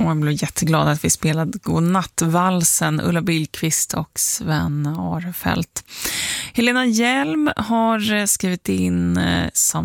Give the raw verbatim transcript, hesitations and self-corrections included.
Och jag blev jätteglad att vi spelade Godnattvalsen, Ulla Billqvist och Sven Arfelt. Helena Hjelm har skrivit in som